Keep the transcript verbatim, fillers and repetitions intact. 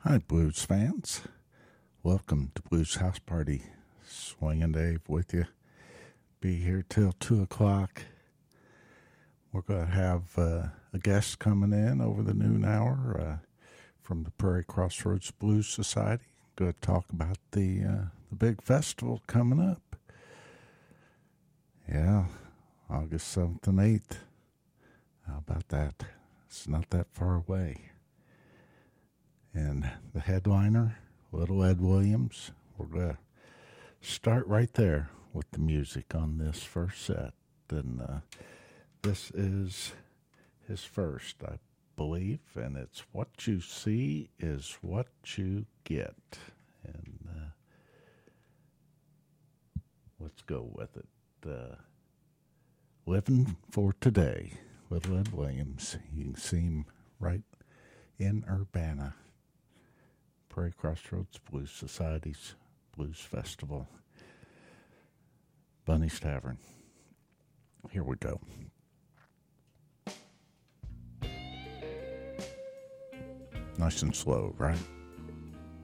Hi, blues fans. Welcome to Blues House Party. Swinging Dave with you. Be here till two o'clock. We're going to have uh, a guest coming in over the noon hour uh, from the Prairie Crossroads Blues Society. Going to talk about the, uh, the big festival coming up. Yeah, August seventh and eighth. How about that? It's not that far away. And the headliner, Little Ed Williams. We're going to start right there with the music on this first set. And uh, this is his first, I believe, and it's What You See Is What You Get. And uh, let's go with it. Uh, Living for Today, Little Ed Williams. You can see him right in Urbana. Prairie Crossroads Blues Society's Blues Festival. Bunny's Tavern. Here we go. Nice and slow, right?